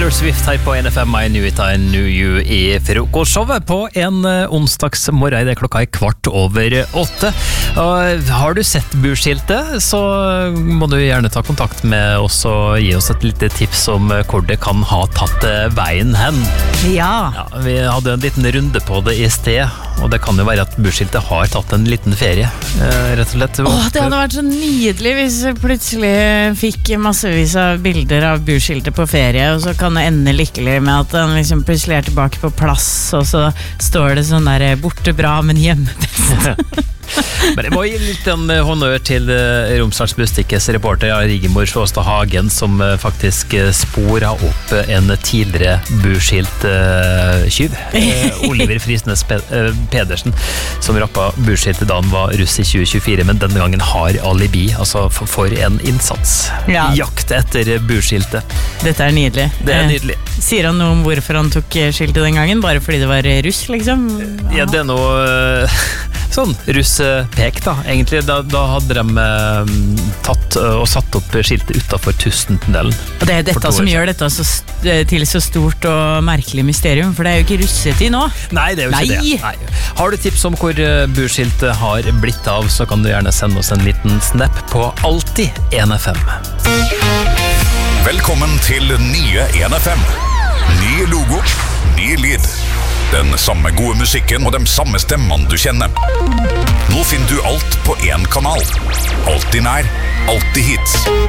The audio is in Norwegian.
Taylor Swift her på NFM. I knew it, I knew you i frokostshowet på en onsdagsmorgen. Det klokka 7:15. Og har du sett burskiltet, så må du gjerne ta kontakt med oss og gi oss et lite tips om hvor det kan ha tatt veien hen. Ja. Vi hadde en liten runde på det i sted, og det kan jo være at burskiltet har tatt en liten ferie, rett og slett. Det hadde vært så nydelig hvis vi plutselig fikk massevis av bilder av burskiltet på ferie, og så kan det ende lykkelig med at han liksom plutselig er tilbake på plass, og så står det sånn der borte bra, men hjemme best. Men jeg må gi litt en honnør til Romsdals Bustikkes reporter Rigmor Sjåstad Hagen, som faktisk sporet opp en tidligere burskilt tjuv, Oliver Frisnes Pedersen, som rappa burskiltet da han var russ i 2024, men denne gangen har alibi, altså for en innsats. Ja. Jakt etter burskiltet. Dette er nydelig. Det er nydelig. Sier han noe om hvorfor han tok skiltet den gangen? Bare fordi det var russ, liksom? Ja, det er noe sånn russpek da, egentlig. Da hadde de tatt og satt opp skiltet utenfor Tusentunnelen. Og det er dette som gjør dette til så stort og merkelig mysterium, for det er jo ikke russetid nå. Nei, det er jo ikke det. Nei. Har du tips om hvor burskiltet har blitt av, så kan du gjerne sende oss en liten snap på Alltid 1FM. Velkommen til nye 1FM. Ny logo, ny lyd. Den samme gode musikken og de samme stemmene du kjenner. Nå finner du alt på én kanal. Alltid nær, alltid hits.